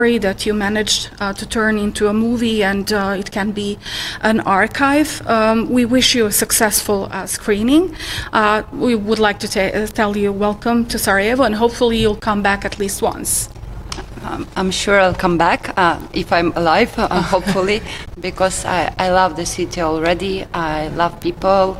that you managed to turn into a movie, and it can be an archive. We wish you a successful screening. We would like to tell you welcome to Sarajevo, and hopefully you'll come back at least once. I'm sure I'll come back if I'm alive, hopefully, because I love the city already. I love people,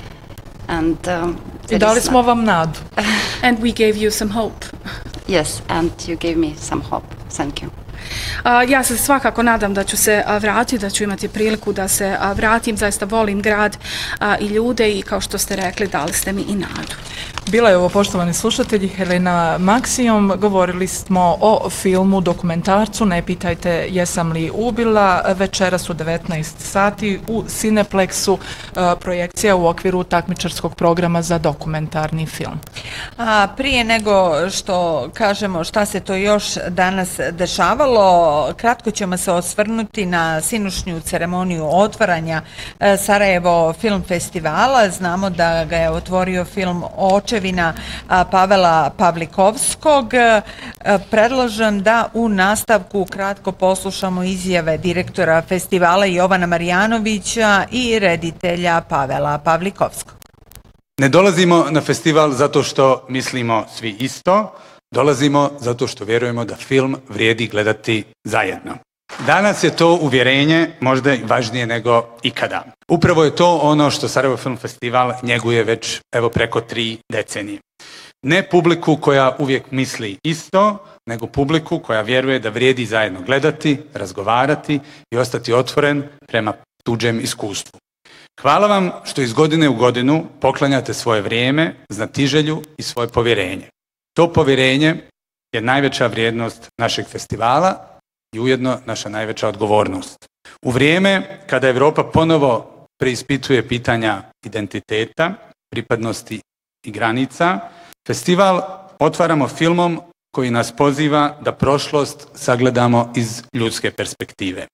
and dali smo vam nadu. And we gave you some hope. Yes, and you gave me some hope. Thank you. Ja se svakako nadam da ću se vratiti, da ću imati priliku da se vratim. Zaista volim grad i ljude i kao što ste rekli, dali ste mi i nadu. Bila je ovo, poštovani slušatelji, Helena Maksijom. Govorili smo o filmu, dokumentarcu Ne pitajte jesam li ubila. Večeras u 19 sati u Cineplexu projekcija u okviru takmičarskog programa za dokumentarni film. A prije nego što kažemo šta se to još danas dešavalo, kratko ćemo se osvrnuti na sinoćnju ceremoniju otvaranja Sarajevo Film Festivala. Znamo da ga je otvorio film Očevina Pavela Pavlikovskog. Predlažem da u nastavku kratko poslušamo izjave direktora festivala Jovana Marjanovića i reditelja Pavela Pavlikovskog. Ne dolazimo na festival zato što mislimo svi isto, dolazimo zato što vjerujemo da film vrijedi gledati zajedno. Danas je to uvjerenje možda važnije nego ikada. Upravo je to ono što Sarajevo Film Festival njeguje već preko 3 decenije. Ne publiku koja uvijek misli isto, nego publiku koja vjeruje da vrijedi zajedno gledati, razgovarati i ostati otvoren prema tuđem iskustvu. Hvala vam što iz godine u godinu poklanjate svoje vrijeme, znatiželju i svoje povjerenje. To povjerenje je najveća vrijednost našeg festivala i ujedno naša najveća odgovornost. U vrijeme kada Europa ponovo preispituje pitanja identiteta, pripadnosti i granica, festival otvaramo filmom koji nas poziva da prošlost sagledamo iz ljudske perspektive.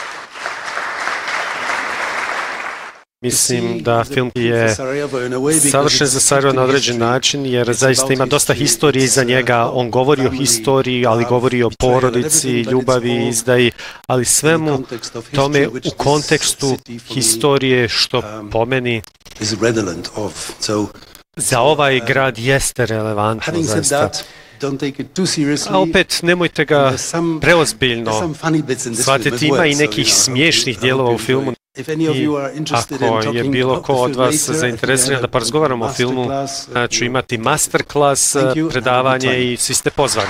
Mislim da film je savršen za Sarajevo na određen način, jer zaista ima dosta historije iza njega. On govori o historiji, ali govori o porodici, ljubavi, izdaji, ali svemu tome u kontekstu historije, što po meni za ovaj grad jeste relevantno. Zaista. A opet, nemojte ga preozbiljno shvatiti, ima i nekih smiješnih dijelova u filmu. I ako je bilo ko od vas zainteresiran da porazgovaramo o filmu, ću imati masterclass, predavanje i svi ste pozvani.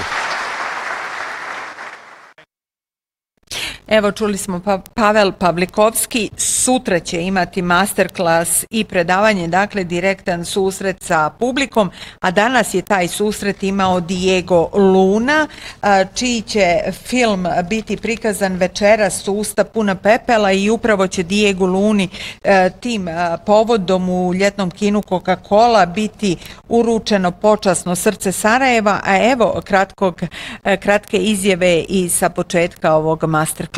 Evo, čuli smo Pavel Pavlikovski, sutra će imati masterclass i predavanje, dakle direktan susret sa publikom, a danas je taj susret imao Diego Luna, čiji će film biti prikazan večeras Usta puna pepela i upravo će Diego Luni tim povodom u ljetnom kinu Coca-Cola biti uručeno počasno srce Sarajeva, a evo kratke izjave i sa početka ovog masterclassa.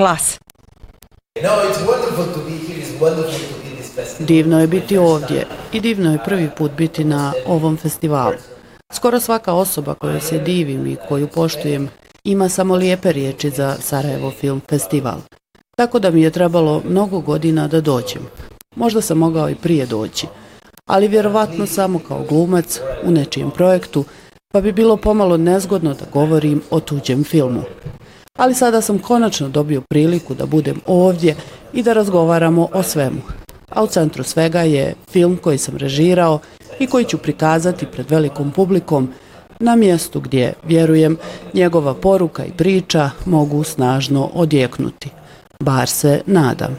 Divno je biti ovdje i divno je prvi put biti na ovom festivalu. Skoro svaka osoba kojoj se divim i koju poštujem ima samo lijepe riječi za Sarajevo Film Festival. Tako da mi je trebalo mnogo godina da dođem. Možda sam mogao i prije doći, ali vjerovatno samo kao glumac u nečijem projektu, pa bi bilo pomalo nezgodno da govorim o tuđem filmu. Ali sada sam konačno dobio priliku da budem ovdje i da razgovaramo o svemu. A u centru svega je film koji sam režirao i koji ću prikazati pred velikom publikom na mjestu gdje, vjerujem, njegova poruka i priča mogu snažno odjeknuti. Bar se nadam.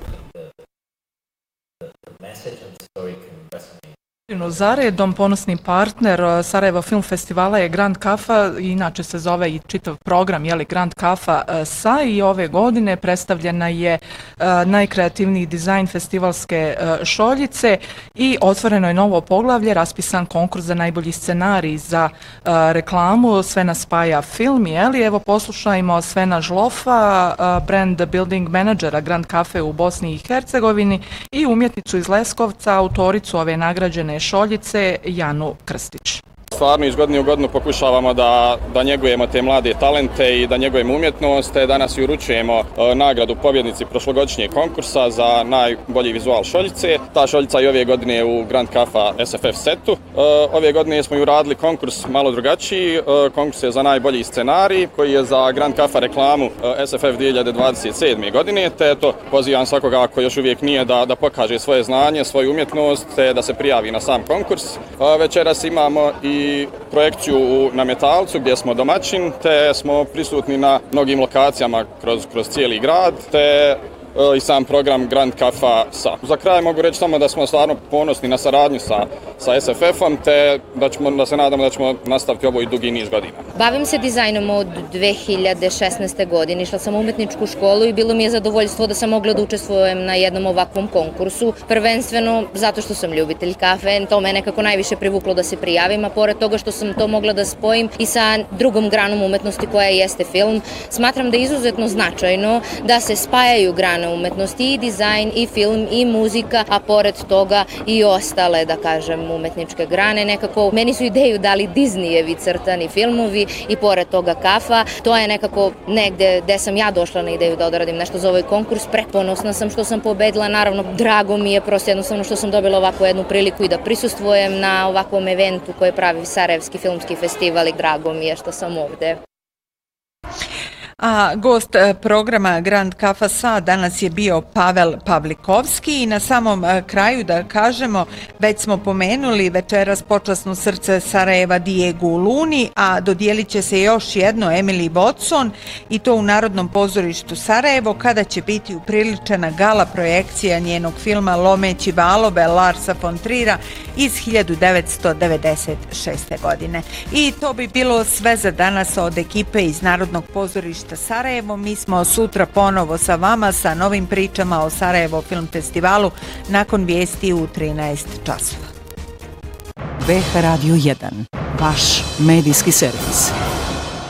Za redom ponosni partner Sarajevo Film Festivala je Grand Kafa, inače se zove i čitav program Grand Kafa SA, i ove godine predstavljena je najkreativniji dizajn festivalske šoljice i otvoreno je novo poglavlje, raspisan konkurs za najbolji scenarij za reklamu. Sve nas spaja film, evo poslušajmo Svena Žlofa, brand building menadžera Grand Kafe u Bosni i Hercegovini i umjetnicu iz Leskovca, autoricu ove nagrađene šoljice Janu Krstić. Stvarno iz godine u godinu pokušavamo da njegujemo te mlade talente i da njegujemo umjetnost. Danas i uručujemo nagradu pobjednici prošlogodišnjeg konkursa za najbolji vizual šoljice. Ta šoljica i ove godine u Grand Kafa SFF setu. Ove godine smo i uradili konkurs malo drugačiji. Konkurs je za najbolji scenarij koji je za Grand Kafa reklamu SFF 2027. godine. Te eto, pozivam svakoga ko još uvijek nije da pokaže svoje znanje, svoju umjetnost, te da se prijavi na sam konkurs. Večeras imamo i projekciju na Metalcu gdje smo domaćin, te smo prisutni na mnogim lokacijama kroz cijeli grad, te i sam program Grand Kafa SA. Za kraj mogu reći samo da smo stvarno ponosni na saradnju sa SFF-om, te da se nadamo da ćemo nastaviti ovo i dugi niz godina. Bavim se dizajnom od 2016. godine. Išla sam u umetničku školu i bilo mi je zadovoljstvo da sam mogla da učestvujem na jednom ovakvom konkursu. Prvenstveno zato što sam ljubitelj kafe, to me nekako najviše privuklo da se prijavim, a pored toga što sam to mogla da spojim i sa drugom granom umetnosti koja jeste film, smatram da je izuzetno značajno da se spajaju grane umetnosti, i dizajn, i film, i muzika, a pored toga i ostale, da kažem, umetničke grane. Nekako, meni su ideju dali Disneyevi crtani filmovi i pored toga kafa. To je nekako negde gde sam ja došla na ideju da odradim nešto za ovaj konkurs. Preponosna sam što sam pobedila, naravno, drago mi je prosto jednostavno što sam dobila ovakvu jednu priliku i da prisustvujem na ovakvom eventu koje pravi Sarajevski filmski festival i drago mi je što sam ovde. A gost programa Grand Kafa SA danas je bio Pavel Pavlikovski i na samom kraju da kažemo, već smo pomenuli večeras počasno srce Sarajeva Diegu Luni, a dodijelit će se još jedno Emily Watson i to u Narodnom pozorištu Sarajevo kada će biti upriličena gala projekcija njenog filma Lomeći valove Larsa von Trira iz 1996. godine. I to bi bilo sve za danas od ekipe iz Narodnog pozorišta Sarajevo. Mi smo sutra ponovo sa vama sa novim pričama o Sarajevo Film Festivalu nakon vijesti u 13 časova. BH Radio 1, vaš medijski servis.